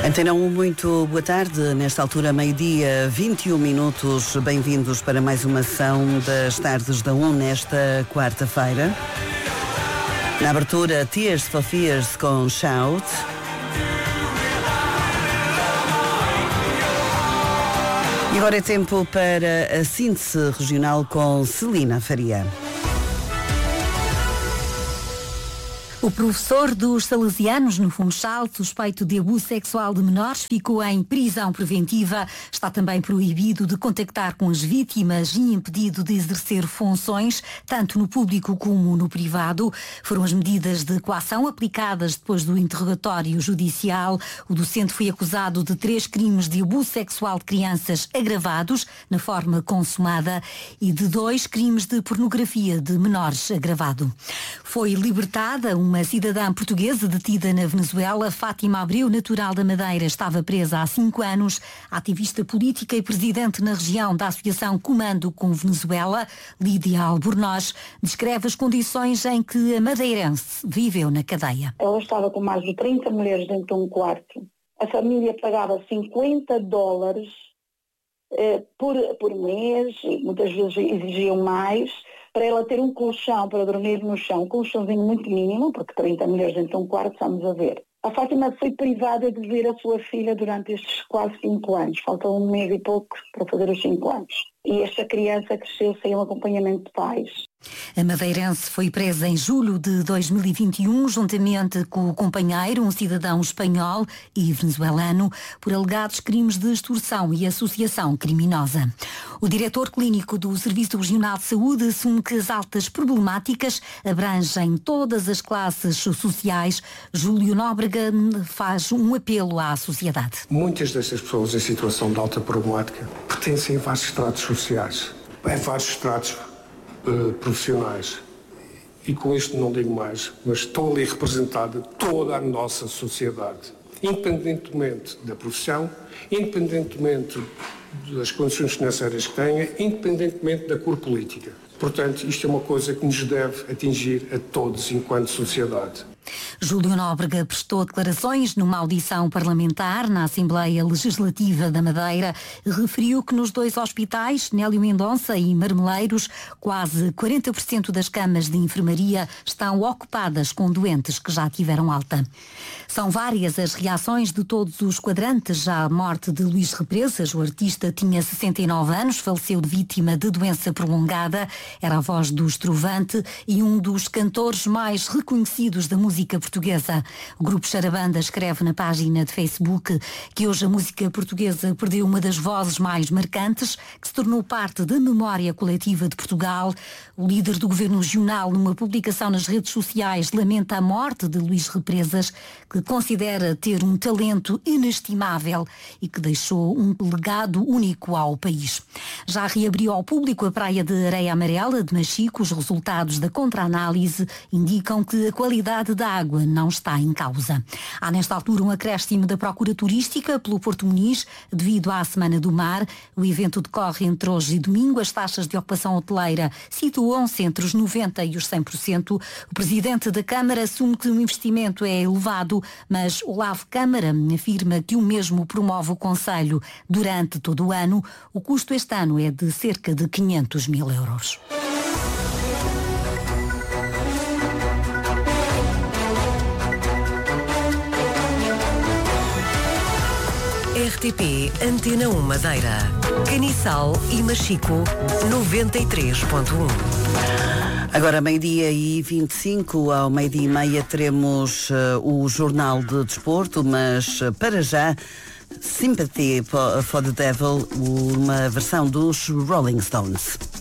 Antena 1, muito boa tarde. Nesta altura, meio-dia, 21 minutos. Bem-vindos para mais uma sessão das tardes da 1 nesta quarta-feira. Na abertura, Tears for Fears com Shout. E agora é tempo para a síntese regional com Celina Faria. O professor dos Salesianos no Funchal, suspeito de abuso sexual de menores, ficou em prisão preventiva. Está também proibido de contactar com as vítimas e impedido de exercer funções, tanto no público como no privado. Foram as medidas de coação aplicadas depois do interrogatório judicial. O docente foi acusado de 3 crimes de abuso sexual de crianças agravados, na forma consumada, e de 2 crimes de pornografia de menores agravado. Foi libertada uma cidadã portuguesa detida na Venezuela. Fátima Abreu, natural da Madeira, estava presa há 5 anos. A ativista política e presidente na região da Associação Comando com Venezuela, Lídia Albornoz, descreve as condições em que a madeirense viveu na cadeia. Ela estava com mais de 30 mulheres dentro de um quarto. A família pagava $50 por mês, e muitas vezes exigiam mais, para ela ter um colchão para dormir no chão, um colchãozinho muito mínimo, porque 30 mulheres dentro de um quarto, estamos a ver. A Fátima foi privada de ver a sua filha durante estes quase 5 anos. Faltou 1 mês e pouco para fazer os 5 anos. E esta criança cresceu sem um acompanhamento de pais. A madeirense foi presa em julho de 2021, juntamente com o companheiro, um cidadão espanhol e venezuelano, por alegados crimes de extorsão e associação criminosa. O diretor clínico do Serviço Regional de Saúde assume que as altas problemáticas abrangem todas as classes sociais. Júlio Nóbrega faz um apelo à sociedade. Muitas destas pessoas em situação de alta problemática pertencem a vários estratos sociais, a vários estratos profissionais, e com isto não digo mais, mas estou ali representada toda a nossa sociedade, independentemente da profissão, independentemente das condições financeiras que tenha, independentemente da cor política. Portanto, isto é uma coisa que nos deve atingir a todos enquanto sociedade. Júlio Nóbrega prestou declarações numa audição parlamentar na Assembleia Legislativa da Madeira e referiu que nos 2 hospitais, Nélio Mendonça e Marmeleiros, quase 40% das camas de enfermaria estão ocupadas com doentes que já tiveram alta. São várias as reações de todos os quadrantes à morte de Luís Represas. O artista tinha 69 anos, faleceu de vítima de doença prolongada, era a voz do Estrovante e um dos cantores mais reconhecidos da música portuguesa. O grupo Charabanda escreve na página de Facebook que hoje a música portuguesa perdeu uma das vozes mais marcantes, que se tornou parte da memória coletiva de Portugal. O líder do governo regional, numa publicação nas redes sociais, lamenta a morte de Luís Represas, que considera ter um talento inestimável e que deixou um legado único ao país. Já reabriu ao público a praia de Areia Amarela de Machico. Os resultados da contra-análise indicam que a qualidade da água não está em causa. Há nesta altura um acréscimo da procura turística pelo Porto Muniz devido à Semana do Mar. O evento decorre entre hoje e domingo. As taxas de ocupação hoteleira situam-se entre os 90% e os 100%. O presidente da Câmara assume que o investimento é elevado, mas Olavo Câmara afirma que o mesmo promove o Conselho durante todo o ano. O custo este ano é de cerca de 500 mil euros. RTP Antena 1 Madeira, Caniçal e Machico 93.1. Agora, meio-dia e 25, ao meio-dia e meia teremos o Jornal de Desporto, mas para já, Sympathy for the Devil, uma versão dos Rolling Stones.